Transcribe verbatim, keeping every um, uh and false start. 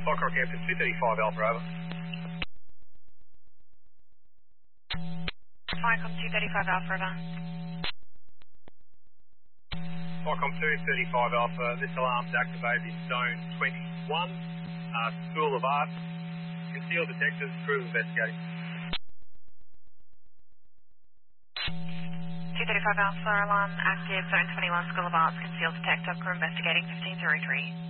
Fox Rockhampton two thirty-five Alpha over. Vicom two thirty-five Alpha over. Vicom two thirty-five Alpha, this alarm's activated in zone twenty-one, uh, School of Art. Concealed detectives, crew investigating. two thirty-five Alpha, alarm active, zone twenty-one, School of Arts, concealed detective, crew investigating, fifteen zero three.